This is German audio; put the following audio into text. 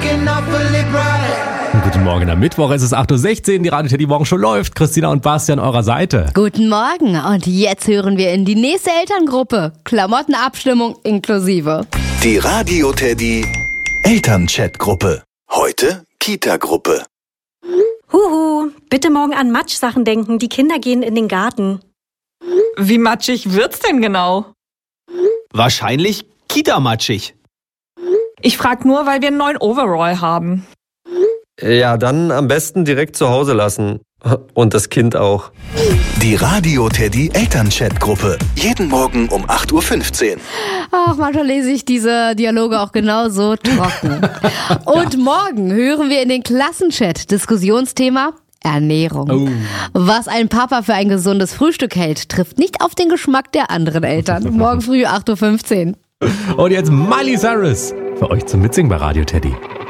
Guten Morgen, am Mittwoch ist es 8.16 Uhr, die Radio Teddy Morgenshow läuft. Christina und Basti an eurer Seite. Guten Morgen und jetzt hören wir in die nächste Elterngruppe. Klamottenabstimmung inklusive. Die Radio Teddy Elternchat-Gruppe. Heute Kita-Gruppe. Huhu, bitte morgen an Matschsachen denken. Die Kinder gehen in den Garten. Wie matschig wird's denn genau? Wahrscheinlich Kita-matschig. Ich frag nur, weil wir einen neuen Overall haben. Ja, dann am besten direkt zu Hause lassen. Und das Kind auch. Die Radio Teddy Elternchat-Gruppe. Jeden Morgen um 8.15 Uhr. Ach, manchmal lese ich diese Dialoge auch genauso trocken. Und morgen hören wir in den Klassenchat Diskussionsthema Ernährung. Was ein Papa für ein gesundes Frühstück hält, trifft nicht auf den Geschmack der anderen Eltern. Morgen früh 8.15 Uhr. Und jetzt Miley Cyrus für euch zum Mitsingen bei Radio Teddy.